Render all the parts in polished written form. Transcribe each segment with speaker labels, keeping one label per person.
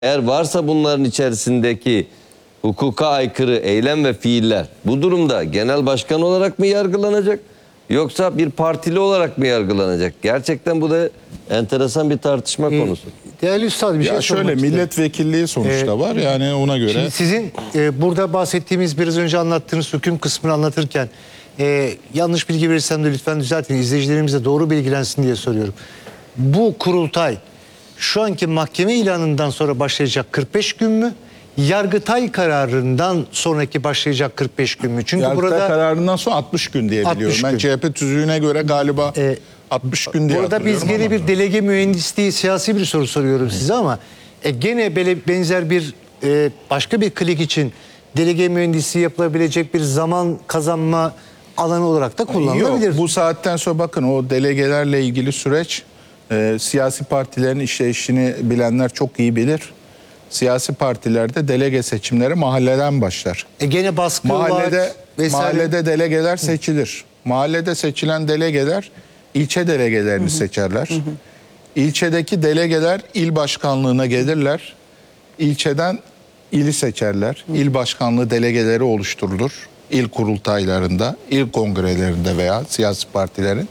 Speaker 1: Eğer varsa bunların içerisindeki hukuka aykırı eylem ve fiiller, bu durumda genel başkan olarak mı yargılanacak yoksa bir partili olarak mı yargılanacak? Gerçekten bu da enteresan bir tartışma konusu.
Speaker 2: Değerli Üstad, bir şey
Speaker 3: Şöyle
Speaker 2: sormak isterim.
Speaker 3: milletvekilliği sonuçta var, yani ona göre.
Speaker 2: Şimdi sizin burada bahsettiğimiz, biraz önce anlattığınız hüküm kısmını anlatırken yanlış bilgi verirsem de lütfen düzeltin. İzleyicilerimiz de doğru bilgilensin diye soruyorum. Bu kurultay şu anki mahkeme ilanından sonra başlayacak 45 gün mü? Yargıtay kararından sonraki başlayacak 45 gün mü? Çünkü
Speaker 3: Yargıtay
Speaker 2: burada
Speaker 3: kararından sonra 60 gün diye
Speaker 2: 60
Speaker 3: biliyorum. Ben
Speaker 2: gün.
Speaker 3: CHP tüzüğüne göre galiba 60 gün diye
Speaker 2: burada biz
Speaker 3: hatırlıyorum
Speaker 2: gene
Speaker 3: ama.
Speaker 2: bir delege mühendisliği, siyasi bir soru soruyorum size ama gene benzer bir başka bir klik için delege mühendisliği yapılabilecek bir zaman kazanma alanı olarak da kullanılabilir.
Speaker 3: Yok, bu saatten sonra bakın, o delegelerle ilgili süreç siyasi partilerin işleyişini bilenler çok iyi bilir. Siyasi partilerde delege seçimleri mahalleden başlar.
Speaker 2: Gene baskı var vesaire.
Speaker 3: Mahallede delegeler seçilir. Mahallede seçilen delegeler ilçe delegelerini seçerler. İlçedeki delegeler il başkanlığına gelirler. İlçeden ili seçerler. İl başkanlığı delegeleri oluşturulur. İl kurultaylarında, il kongrelerinde veya siyasi partilerin.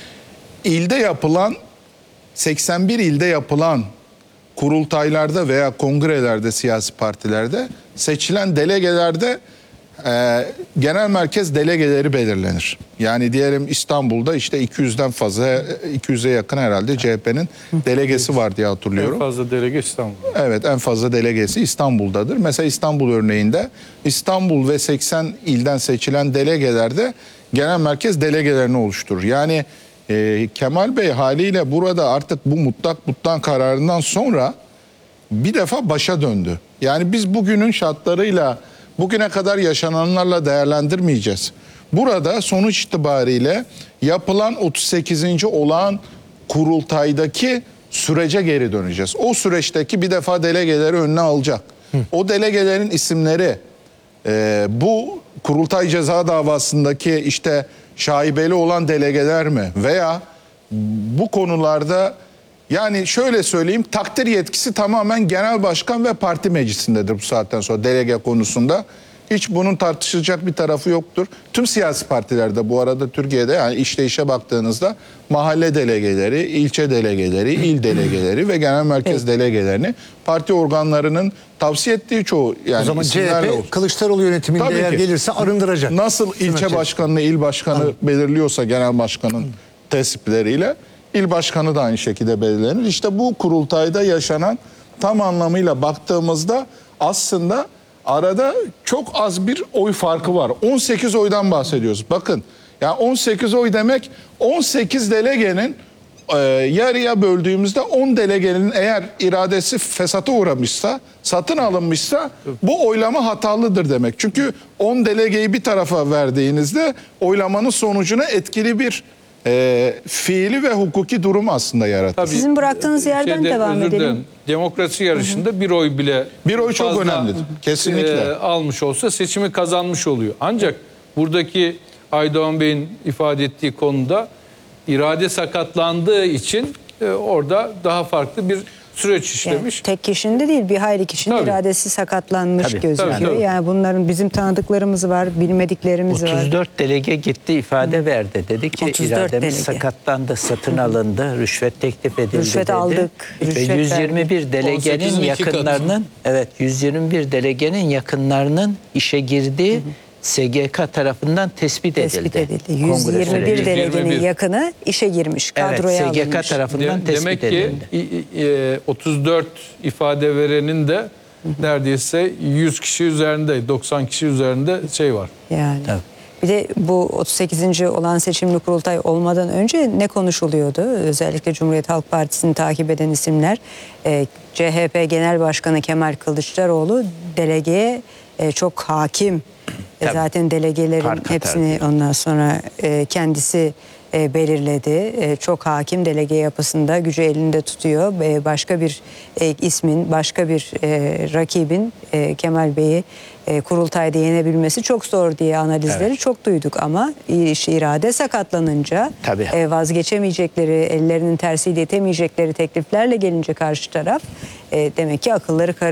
Speaker 3: İlde yapılan, 81 ilde yapılan kurultaylarda veya kongrelerde, siyasi partilerde seçilen delegelerde genel merkez delegeleri belirlenir. Yani diyelim İstanbul'da işte 200'den fazla, 200'e yakın herhalde CHP'nin delegesi var diye hatırlıyorum.
Speaker 4: En fazla delege İstanbul.
Speaker 3: Evet, en fazla delegesi İstanbul'dadır. Mesela İstanbul örneğinde İstanbul ve 80 ilden seçilen delegelerde genel merkez delegelerini oluşturur. Yani Kemal Bey haliyle burada artık bu mutlak butlan kararından sonra bir defa başa döndü. Yani biz bugünün şartlarıyla, bugüne kadar yaşananlarla değerlendirmeyeceğiz. Burada sonuç itibariyle yapılan 38. olağan kurultaydaki sürece geri döneceğiz. O süreçteki bir defa delegeleri önüne alacak. O delegelerin isimleri bu kurultay ceza davasındaki işte şaibeli olan delegeler mi? Veya bu konularda, yani şöyle söyleyeyim, takdir yetkisi tamamen genel başkan ve parti meclisindedir bu saatten sonra delege konusunda. Hiç bunun tartışılacak bir tarafı yoktur. Tüm siyasi partilerde bu arada Türkiye'de, yani işleyişe baktığınızda mahalle delegeleri, ilçe delegeleri, il delegeleri ve genel merkez delegelerini parti organlarının tavsiye ettiği çoğu, yani
Speaker 2: O zaman
Speaker 3: isimlerle olsun.
Speaker 2: CHP Kılıçdaroğlu yönetiminde
Speaker 3: Tabii
Speaker 2: eğer
Speaker 3: ki.
Speaker 2: gelirse arındıracak.
Speaker 3: Nasıl ilçe başkanını, il başkanı belirliyorsa genel başkanın tesipleriyle, il başkanı da aynı şekilde belirlenir. İşte bu kurultayda yaşanan, tam anlamıyla baktığımızda aslında arada çok az bir oy farkı var. 18 oydan bahsediyoruz. Bakın, yani 18 oy demek 18 delegenin yarıya böldüğümüzde 10 delegenin eğer iradesi fesata uğramışsa, satın alınmışsa bu oylama hatalıdır demek. Çünkü 10 delegeyi bir tarafa verdiğinizde oylamanın sonucuna etkili bir fiili ve hukuki durum aslında yaratır.
Speaker 4: Tabii,
Speaker 5: Sizin bıraktığınız yerden devam
Speaker 4: özür
Speaker 5: edelim.
Speaker 4: dilerim. Demokrasi yarışında bir oy bile
Speaker 3: Bir oy çok
Speaker 4: fazla,
Speaker 3: önemlidir. Kesinlikle.
Speaker 4: Almış olsa seçimi kazanmış oluyor. Ancak buradaki Aydoğan Bey'in ifade ettiği konuda irade sakatlandığı için orada daha farklı bir süreç işlemiş.
Speaker 5: Yani tek kişinin de değil, bir hayli kişinin
Speaker 4: Tabii.
Speaker 5: iradesi sakatlanmış gözüküyor.
Speaker 4: tabii.
Speaker 5: Yani bunların bizim tanıdıklarımız var, bilmediklerimiz var.
Speaker 6: 34 delege gitti, ifade verdi. Dedi ki
Speaker 5: 34
Speaker 6: irademiz
Speaker 5: delege.
Speaker 6: sakatlandı, satın alındı, rüşvet teklif edildi
Speaker 5: Rüşvet
Speaker 6: dedi.
Speaker 5: aldık,
Speaker 6: Ve
Speaker 5: rüşvet
Speaker 6: 121 delegenin
Speaker 4: 18'in 2
Speaker 6: yakınlarının, evet 121 delegenin yakınlarının işe girdiği SGK tarafından tespit edildi. Kongre
Speaker 5: 121
Speaker 6: süreci.
Speaker 5: delegenin
Speaker 4: 121.
Speaker 5: yakını işe girmiş, kadroya
Speaker 6: Evet, SGK
Speaker 5: alınmış.
Speaker 6: tarafından
Speaker 4: Demek
Speaker 6: tespit
Speaker 4: ki
Speaker 6: edildi.
Speaker 4: 34 ifade verenin de neredeyse 100 kişi üzerinde, 90 kişi üzerinde şey var.
Speaker 5: Yani.
Speaker 6: Tabii.
Speaker 5: Bir de bu 38. olan seçimli kurultay olmadan önce ne konuşuluyordu? Özellikle Cumhuriyet Halk Partisi'ni takip eden isimler, CHP Genel Başkanı Kemal Kılıçdaroğlu delegeye çok hakim.
Speaker 6: Tabii.
Speaker 5: Zaten delegelerin
Speaker 6: Fark atar
Speaker 5: hepsini
Speaker 6: diyor.
Speaker 5: ondan sonra kendisi belirledi. Çok hakim delege yapısında gücü elinde tutuyor. Başka bir ismin, başka bir rakibin Kemal Bey'i kurultayda yenebilmesi çok zor diye analizleri çok duyduk ama irade sakatlanınca
Speaker 6: Tabii.
Speaker 5: Vazgeçemeyecekleri, ellerinin tersiyle itemeyecekleri tekliflerle gelince karşı taraf demek ki akılları